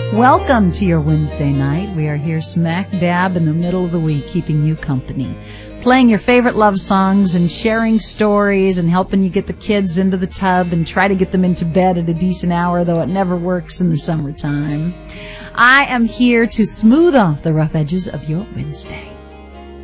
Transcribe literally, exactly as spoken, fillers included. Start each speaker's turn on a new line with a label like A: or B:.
A: Welcome to your Wednesday night. We are here smack dab in the middle of the week, keeping you company, playing your favorite love songs and sharing stories and helping you get the kids into the tub and try to get them into bed at a decent hour, though it never works in the summertime. I am here to smooth off the rough edges of your Wednesday.